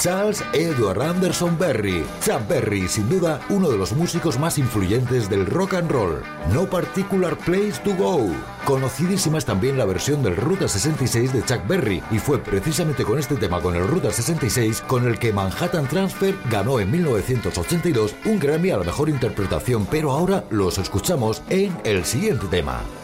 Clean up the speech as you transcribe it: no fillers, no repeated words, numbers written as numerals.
Charles Edward Anderson Berry. Chuck Berry, sin duda, uno de los músicos más influyentes del rock and roll. No Particular Place to Go. Conocidísima es también la versión del Ruta 66 de Chuck Berry, y fue precisamente con este tema, con el Ruta 66, con el que Manhattan Transfer ganó en 1982 un Grammy a la mejor interpretación, pero ahora los escuchamos en el siguiente tema.